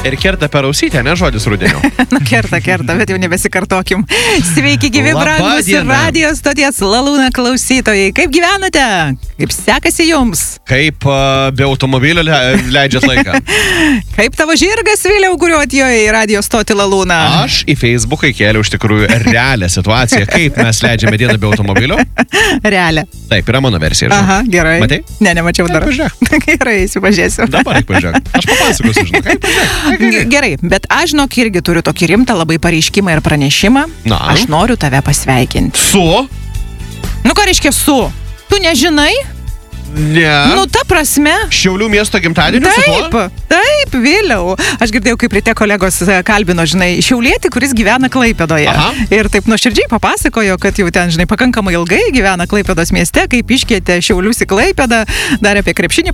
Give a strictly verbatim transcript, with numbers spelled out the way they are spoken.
Ir kerta per ausytę, ne žodis rudenio. Nu, kerta, kerta, bet jau nebesikartokim. Sveiki, gyvi brangūs radio stoties Lalūna klausytojai. Kaip gyvenate? Kaip sekasi jums? Kaip uh, be automobilio le, leidžiat laiką? Kaip tavo žirgas, Viliau, kuriuo atjoja į radio stotį Lalūna? Aš į Facebooką įkėliau iš tikrųjų realią situaciją, kaip mes leidžiame dieną be automobilio. Realią. Taip, yra mano versija. Žinau. Aha, gerai. Matai? Ne, nemačiau dar. Gerai, įsipažiūrėsiu. Dabar reikia pažiūrėk. Aš papasakosiu, žinau. Kaip pažiūrėk. Gerai, bet aš, žinok, irgi turiu tokį rimtą labai pareiškimą ir pranešimą. Na. Aš noriu tave pasveikinti. Su? Nu, ką reiškia su? Tu nežinai? Ne. Nu, ta prasme. Šiaulių miesto gimtadienį su tuo? Taip, taip, Vėliau. Aš girdėjau, kaip ryte kolegos kalbino, žinai, šiaulietį, kuris gyvena Klaipėdoje. Aha. Ir taip nuoširdžiai papasakojo, kad jau ten, žinai, pakankamai ilgai gyvena Klaipėdos mieste, kaip iškėtė Šiaulius į Klaipėdą, dar apie krepšinį